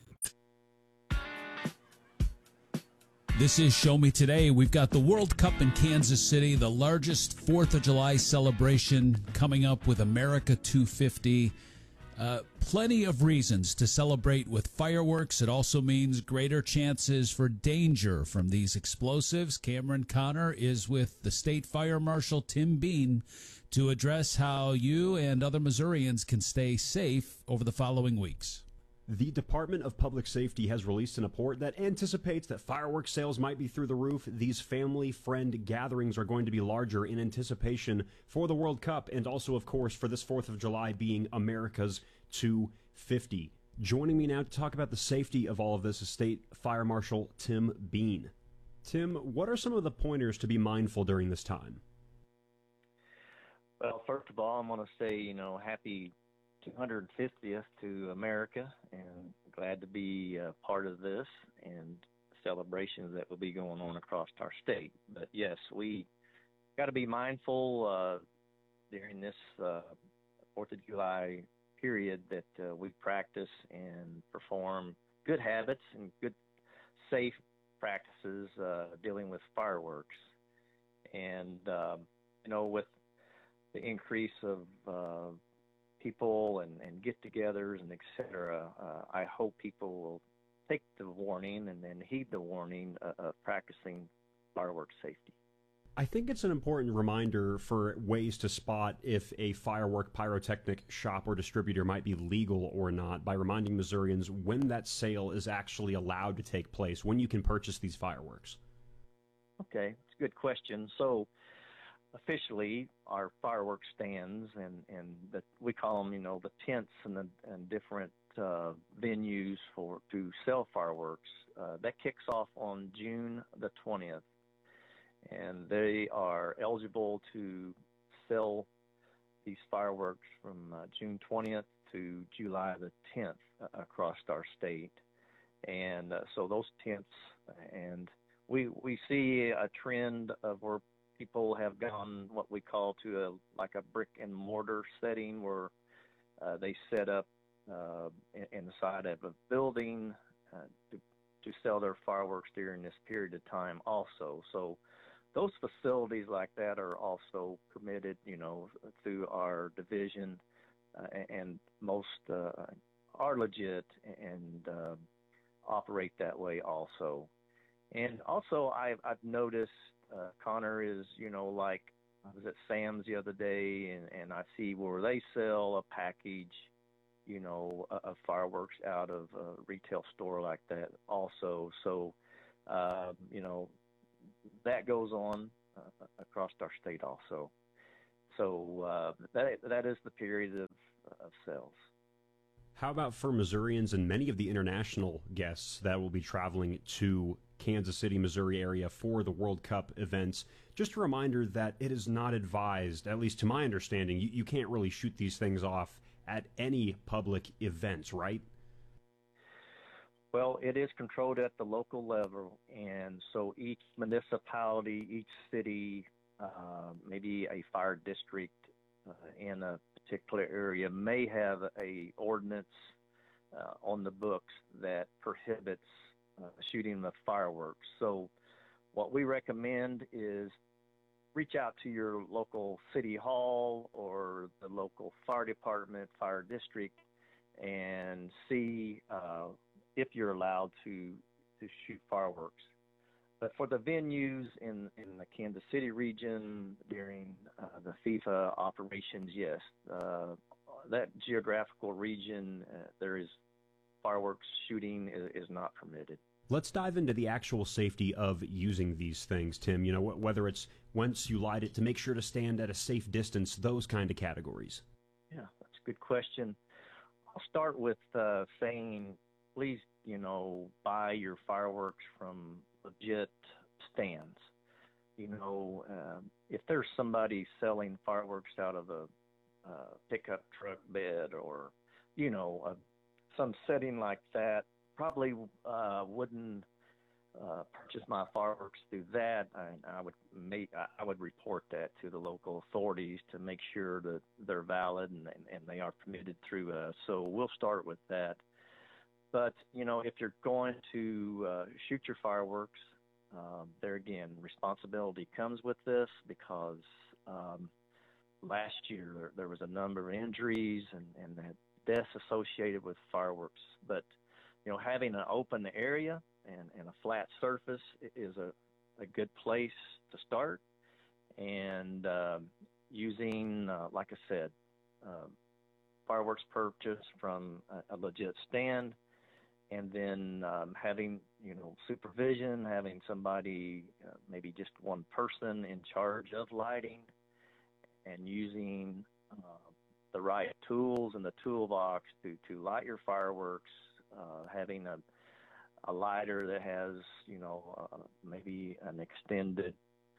This is Show Me Today. We've got the World Cup in Kansas City, the largest 4th of July celebration coming up with America 250. Plenty of reasons to celebrate with fireworks. It also means greater chances for danger from these explosives. Cameron Connor is with the State Fire Marshal Tim Bean to address how you and other Missourians can stay safe over the following weeks.
The Department of Public Safety has released an report that anticipates that fireworks sales might be through the roof. These family-friend gatherings are going to be larger in anticipation for the World Cup and also, of course, for this 4th of July being America's 250. Joining me now to talk about the safety of all of this is State Fire Marshal Tim Bean. Tim, what are some of the pointers to be mindful during this time?
Well, first of all, I'm going to say, happy 250th to America, and glad to be part of this and celebrations that will be going on across our state. But yes, we got to be mindful during this 4th of July period that we practice and perform good habits and good safe practices dealing with fireworks. And, with the increase of people and get-togethers and et cetera, I hope people will take the warning and then heed the warning of practicing fireworks safety.
I think it's an important reminder for ways to spot if a firework pyrotechnic shop or distributor might be legal or not by reminding Missourians when that sale is actually allowed to take place, when you can purchase these fireworks.
Okay, it's a good question. So officially, our fireworks stands and we call them, the tents and different venues to sell fireworks. That kicks off on June the 20th, and they are eligible to sell these fireworks from June 20th to July the 10th across our state. And so those tents, and we see a trend of where people have gone what we call to a brick and mortar setting where they set up in the side of a building to sell their fireworks during this period of time also. So those facilities like that are also permitted, through our division, and most are legit and operate that way also. And also I've noticed, Connor, is, like I was at Sam's the other day, and I see where they sell a package, of fireworks out of a retail store like that also. So, that goes on across our state also. So that is the period of sales.
How about for Missourians and many of the international guests that will be traveling to Kansas City, Missouri area for the World Cup events? Just a reminder that it is not advised, at least to my understanding, you can't really shoot these things off at any public events, right?
Well, it is controlled at the local level, and so each municipality, each city, maybe a fire district in a particular area may have a ordinance on the books that prohibits shooting the fireworks. So what we recommend is reach out to your local city hall or the local fire department, fire district, and see if you're allowed to shoot fireworks. But for the venues in the Kansas City region during the FIFA operations, yes, that geographical region, there is fireworks shooting is not permitted.
Let's dive into the actual safety of using these things, Tim. Whether it's once you light it, to make sure to stand at a safe distance, those kind of categories.
Yeah, that's a good question. I'll start with saying, please, buy your fireworks from legit stands. If there's somebody selling fireworks out of a pickup truck bed or, some setting like that, probably wouldn't purchase my fireworks through that. I would report that to the local authorities to make sure that they're valid and they are permitted through us. So we'll start with that. But if you're going to shoot your fireworks, there again, responsibility comes with this because last year there was a number of injuries and deaths associated with fireworks. But having an open area and a flat surface is a good place to start. And using, like I said, fireworks purchase from a legit stand, and then having, supervision, having somebody, maybe just one person in charge of lighting, and using the right tools in the toolbox to light your fireworks, having a lighter that has, maybe an extended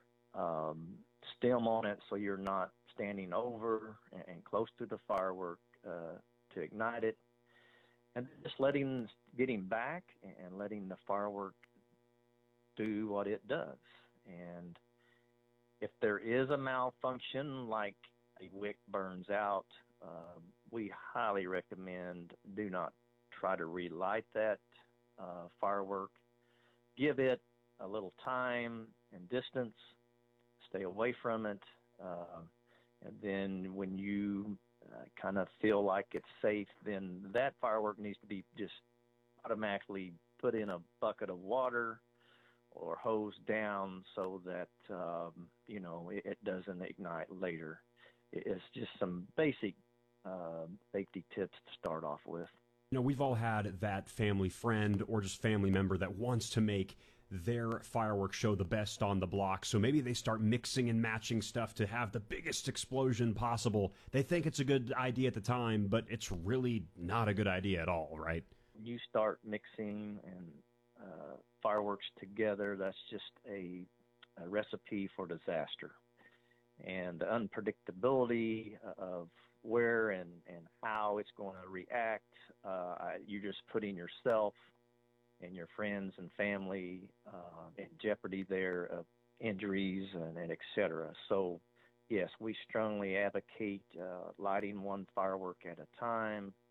stem on it so you're not standing over and close to the firework to ignite it. And just getting back and letting the firework do what it does. And if there is a malfunction, like a wick burns out, we highly recommend do not try to relight that firework. Give it a little time and distance. Stay away from it. And then when you kind of feel like it's safe, then that firework needs to be just automatically put in a bucket of water or hosed down so that, it doesn't ignite later. It's just some basic safety tips to start off with.
We've all had that family friend or just family member that wants to make their fireworks show the best on the block. So maybe they start mixing and matching stuff to have the biggest explosion possible. They think it's a good idea at the time, but it's really not a good idea at all, right?
You start mixing and fireworks together, that's just a recipe for disaster. And the unpredictability of where and how it's going to react, you're just putting yourself and your friends and family in jeopardy there of injuries and et cetera. So, yes, we strongly advocate lighting one firework at a time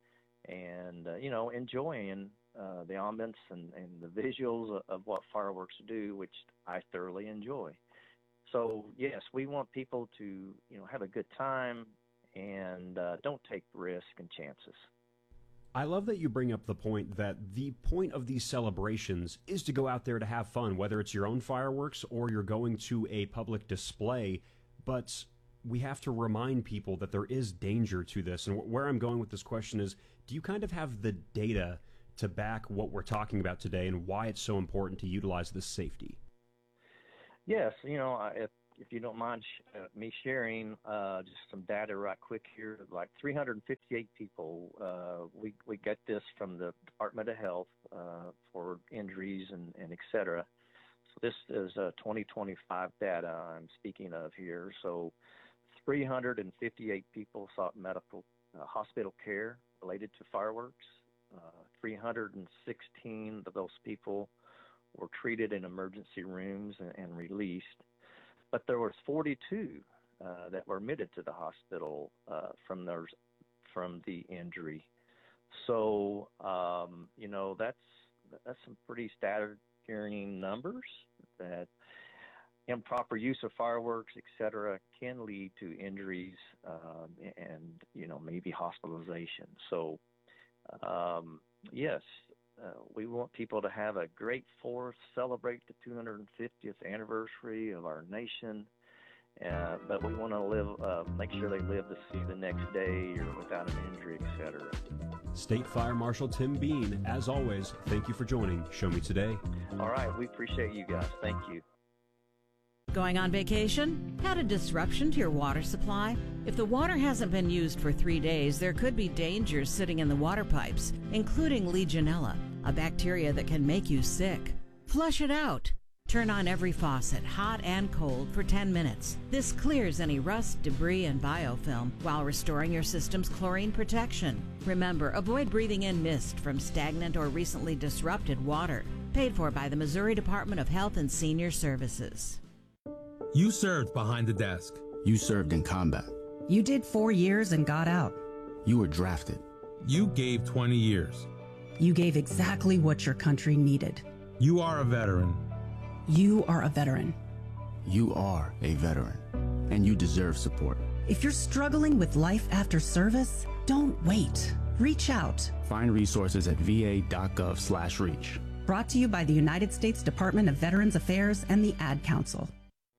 and enjoying the ambience and the visuals of what fireworks do, which I thoroughly enjoy. So yes, we want people to have a good time and don't take risks and chances.
I love that you bring up the point that the point of these celebrations is to go out there to have fun, whether it's your own fireworks or you're going to a public display. But we have to remind people that there is danger to this. And where I'm going with this question is, do you kind of have the data to back what we're talking about today and why it's so important to utilize this safety?
Yes, if you don't mind me sharing just some data right quick here, like 358 people, we get this from the Department of Health for injuries and et cetera. So this is 2025 data I'm speaking of here. So 358 people sought medical hospital care related to fireworks. 316 of those people were treated in emergency rooms and released. But there was 42 that were admitted to the hospital from the injury. So that's some pretty staggering numbers. That improper use of fireworks, etc., can lead to injuries and maybe hospitalization. So yes. We want people to have a great 4th, celebrate the 250th anniversary of our nation, but we want to make sure they live to see the next day or without an injury, etc.
State Fire Marshal Tim Bean, as always, thank you for joining Show Me Today.
All right, we appreciate you guys. Thank you.
Going on vacation? Had a disruption to your water supply? If the water hasn't been used for 3 days, there could be dangers sitting in the water pipes, including Legionella, a bacteria that can make you sick. Flush it out. Turn on every faucet, hot and cold, for 10 minutes. This clears any rust, debris, and biofilm while restoring your system's chlorine protection. Remember, avoid breathing in mist from stagnant or recently disrupted water. Paid for by the Missouri Department of Health and Senior Services.
You served behind the desk.
You served in combat.
You did 4 years and got out.
You were drafted.
You gave 20 years.
You gave exactly what your country needed.
You are a veteran.
You are a veteran.
You are a veteran, and you deserve support.
If you're struggling with life after service, don't wait. Reach out.
Find resources at va.gov/reach.
Brought to you by the United States Department of Veterans Affairs and the Ad Council.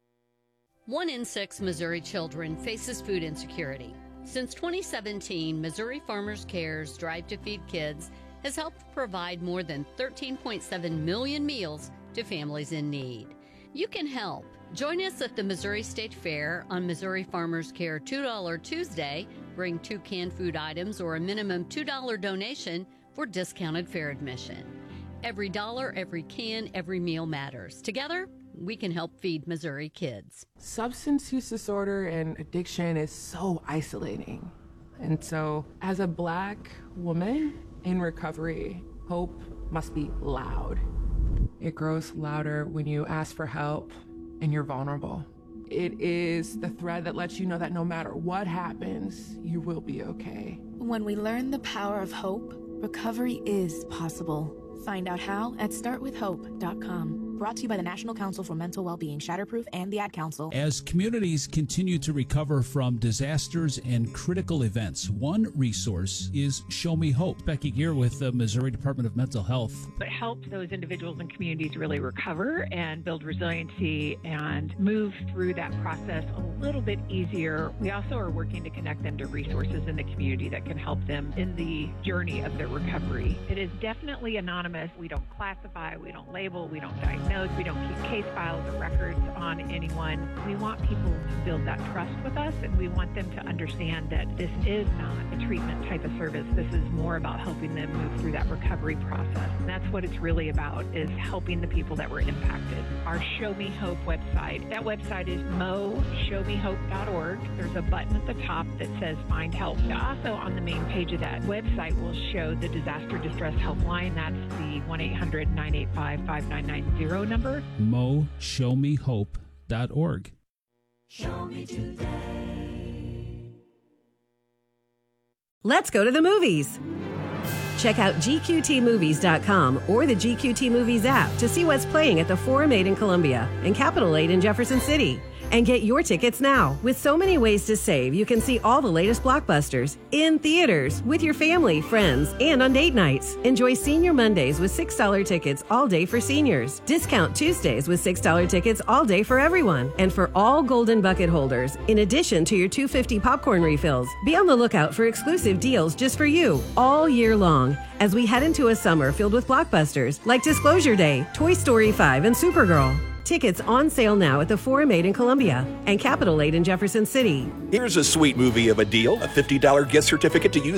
1 in 6 Missouri children faces food insecurity. Since 2017, Missouri Farmers Care's Drive to Feed Kids has helped provide more than 13.7 million meals to families in need. You can help. Join us at the Missouri State Fair on Missouri Farmers Care $2 Tuesday. Bring 2 canned food items or a minimum $2 donation for discounted fair admission. Every dollar, every can, every meal matters. Together, we can help feed Missouri kids.
Substance use disorder and addiction is so isolating. And so, as a Black woman in recovery, hope must be loud. It grows louder when you ask for help and you're vulnerable. It is the thread that lets you know that no matter what happens, you will be okay.
When we learn the power of hope, recovery is possible. Find out how at startwithhope.com. Brought to you by the National Council for Mental Wellbeing, Shatterproof, and the Ad Council.
As communities continue to recover from disasters and critical events, one resource is Show Me Hope. Becky Geer with the Missouri Department of Mental Health.
It helps those individuals and communities really recover and build resiliency and move through that process a little bit easier. We also are working to connect them to resources in the community that can help them in the journey of their recovery. It is definitely anonymous. We don't classify, we don't label, we don't diagnose. We don't keep case files or records on anyone. We want people to build that trust with us, and we want them to understand that this is not a treatment type of service. This is more about helping them move through that recovery process. And that's what it's really about, is helping the people that were impacted. Our Show Me Hope website, that website is moshowmehope.org. There's a button at the top that says Find Help. Also on the main page of that website will show the Disaster Distress Helpline. That's the 1-800-985-5990 number.
moshowmehope.org.
Show me today.
Let's go to the movies. Check out GQTmovies.com or the GQT Movies app to see what's playing at the Forum 8 in Columbia and Capitol 8 in Jefferson City. And get your tickets now. With so many ways to save, you can see all the latest blockbusters in theaters with your family, friends, and on date nights. Enjoy Senior Mondays with $6 tickets all day for seniors. Discount Tuesdays with $6 tickets all day for everyone. And for all Golden Bucket holders, in addition to your $2.50 popcorn refills, be on the lookout for exclusive deals just for you all year long as we head into a summer filled with blockbusters like Disclosure Day, Toy Story 5, and Supergirl. Tickets on sale now at the Forum 8 in Columbia and Capitol 8 in Jefferson City.
Here's a sweet movie of a deal, a $50 gift certificate to use